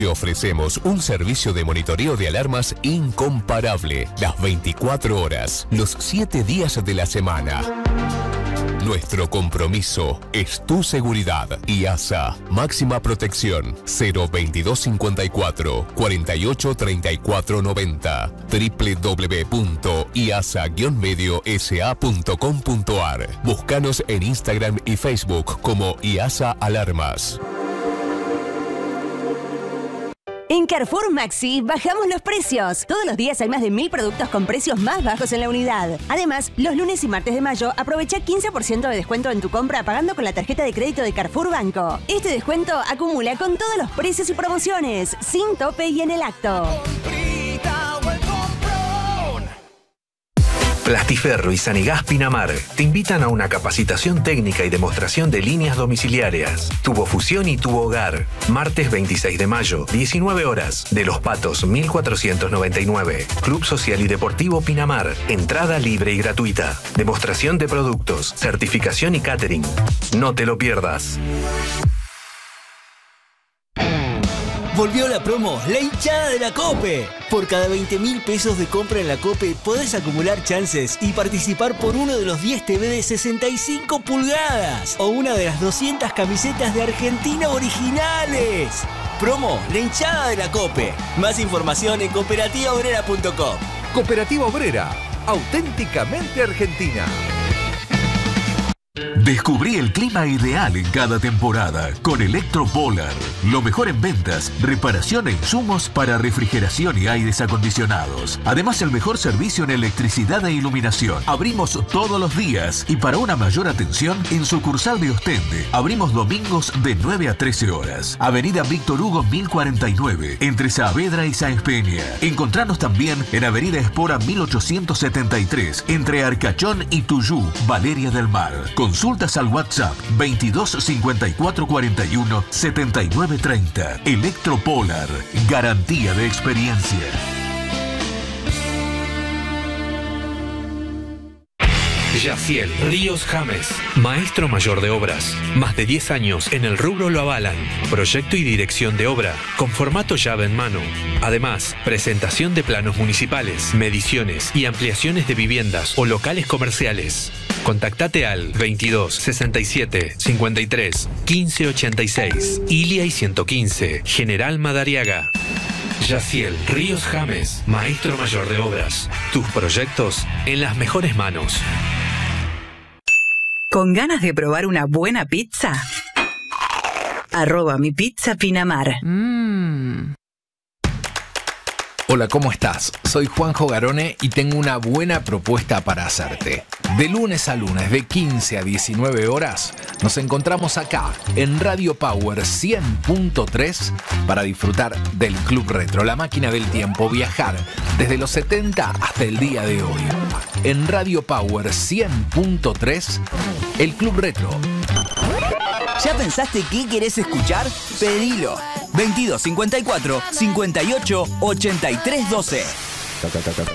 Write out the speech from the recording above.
Te ofrecemos un servicio de monitoreo de alarmas incomparable, las 24 horas, los 7 días de la semana. Nuestro compromiso es tu seguridad. IASA, máxima protección, 02254 48 34 90, www.iasa-mediosa.com.ar. Búscanos en Instagram y Facebook como IASA Alarmas. En Carrefour Maxi bajamos los precios. Todos los días hay más de 1000 productos con precios más bajos en la unidad. Además, los lunes y martes de mayo aprovecha 15% de descuento en tu compra pagando con la tarjeta de crédito de Carrefour Banco. Este descuento acumula con todos los precios y promociones, sin tope y en el acto. Plastiferro y Sanigás Pinamar te invitan a una capacitación técnica y demostración de líneas domiciliarias, tubofusión y tubohogar. Martes 26 de mayo, 19 horas, de Los Patos 1499. Club Social y Deportivo Pinamar. Entrada libre y gratuita. Demostración de productos, certificación y catering. No te lo pierdas. Volvió la promo La Hinchada de la COPE. Por cada 20.000 pesos de compra en la COPE podés acumular chances y participar por uno de los 10 TV de 65 pulgadas o una de las 200 camisetas de Argentina originales. Promo La Hinchada de la COPE. Más información en cooperativaobrera.com. Cooperativa Obrera, auténticamente argentina. Descubrí el clima ideal en cada temporada con Electropolar. Lo mejor en ventas, reparación e insumos para refrigeración y aires acondicionados. Además, el mejor servicio en electricidad e iluminación. Abrimos todos los días y para una mayor atención, en sucursal de Ostende. Abrimos domingos de 9 a 13 horas. Avenida Víctor Hugo 1049, entre Saavedra y Sáenz Peña. Encontranos también en Avenida Espora 1873, entre Arcachón y Tuyú, Valeria del Mar. Consultas al WhatsApp 22 54 41 79 30. Electropolar, garantía de experiencia. Yaciel Ríos James, maestro mayor de obras. Más de 10 años en el rubro lo avalan. Proyecto y dirección de obra, con formato llave en mano. Además, presentación de planos municipales, mediciones y ampliaciones de viviendas o locales comerciales. Contactate al 22 67 53 15 86, Ilia y 115, General Madariaga. Yaciel Ríos James, maestro mayor de obras. Tus proyectos en las mejores manos. ¿Con ganas de probar una buena pizza? @mi pizza Pinamar. Hola, ¿cómo estás? Soy Juanjo Garone y tengo una buena propuesta para hacerte. De lunes a lunes, de 15 a 19 horas, nos encontramos acá, en Radio Power 100.3, para disfrutar del Club Retro, la máquina del tiempo, viajar desde los 70 hasta el día de hoy. En Radio Power 100.3, el Club Retro. ¿Ya pensaste qué querés escuchar? Pedilo. 22 54 58 83 12.